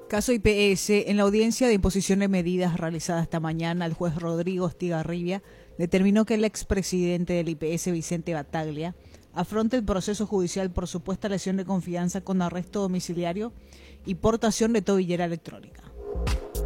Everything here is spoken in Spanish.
Caso IPS, en la audiencia de imposición de medidas realizada esta mañana, el juez Rodrigo Estigarribia determinó que el expresidente del IPS, Vicente Battaglia, afronte el proceso judicial por supuesta lesión de confianza con arresto domiciliario y portación de tobillera electrónica.